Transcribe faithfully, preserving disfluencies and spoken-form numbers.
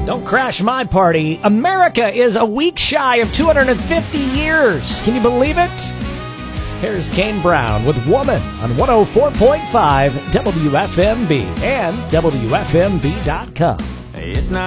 Don't crash my party. America is a week shy of two hundred fifty years. Can you believe it? Here's Kane Brown with Woman on one oh four point five W F M B and W F M B dot com. It's not